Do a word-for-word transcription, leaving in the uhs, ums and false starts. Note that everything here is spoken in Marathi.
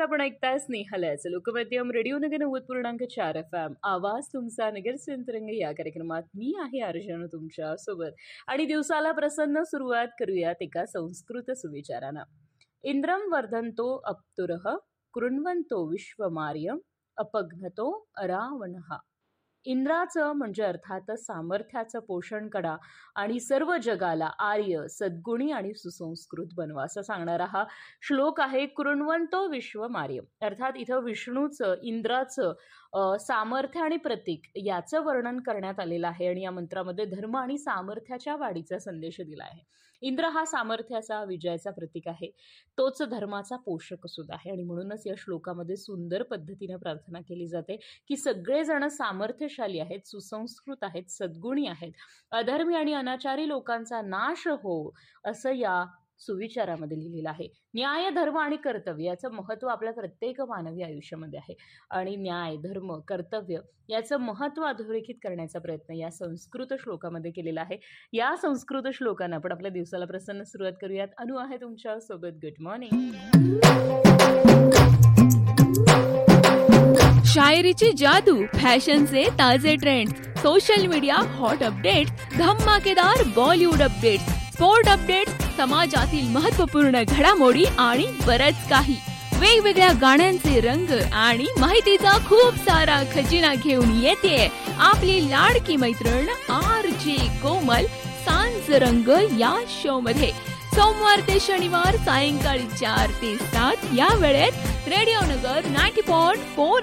आपण ऐकताय स्नेहालयाचं लोकमाध्यम रेडिओ नगर नव्वद पूर्णांक चार एफ एम आवाज तुमचा नगर संतरंग या कार्यक्रमात मी आहे अर्जन तुमच्या सोबत. आणि दिवसाला प्रसन्न सुरुवात करूयात एका संस्कृत सुविचारानं. इंद्रम वर्धंतो अप्तुरः कृण्वंतो विश्वमार्यम अपघ्नतो अरावणः. इंद्राचं म्हणजे अर्थातच सामर्थ्याचं पोषण करा आणि सर्व जगाला आर्य, सद्गुणी आणि सुसंस्कृत बनवा असं सांगणारा हा श्लोक आहे. कृण्वंतो विश्वमार्यम अर्थात इथं विष्णूचं, इंद्राचं सामर्थ्य आणि प्रतीक याचं वर्णन करण्यात आलेलं आहे. आणि या मंत्रामध्ये धर्म आणि सामर्थ्याच्या वाढीचा संदेश दिला आहे. इंद्र हा सामर्थ्याचा, विजयाचा प्रतीक आहे. तोच धर्माचा पोषक सुद्धा आहे. आणि म्हणूनच या श्लोकामध्ये सुंदर पद्धतीने प्रार्थना केली जाते की सगळेजण सामर्थ्यशाली आहेत, सुसंस्कृत आहेत, सद्गुणी आहेत, अधर्मी आणि अनाचारी लोकांचा नाश हो असं या सुविचारामध्ये लिहिलेलं आहे. न्याय, धर्म आणि कर्तव्य याचं महत्त्व आपल्या प्रत्येक मानवी आयुष्यामध्ये आहे. आणि न्याय, धर्म, कर्तव्य याचं महत्त्व अधोरेखित करण्याचा प्रयत्न या संस्कृत श्लोकामध्ये केलेला आहे. या संस्कृत श्लोकानं आपण आपल्या दिवसाला प्रसन्न सुरुवात करूयात. अनु आहे तुमच्या सोबत. Good morning. शायरीची जादू, फॅशनचे ताजे trends, social media hot updates, धमाकेदार बॉलिवूड अपडेट्स, स्पोर्ट अपडेट्स, समाजातील महत्त्वपूर्ण घडामोडी आणि बरंच काही. वेगवेगळ्या गाण्यांचे रंग आणि माहितीचा खूप सारा खजिना घेऊन येते आपली लाडकी मैत्रीण आर जे कोमल सांज रंग या शो मध्ये. सोमवार ते शनिवार सायंकाळी चार ते सात या वेळेत रेडिओ नगर नाईन्टी पॉइंट फोर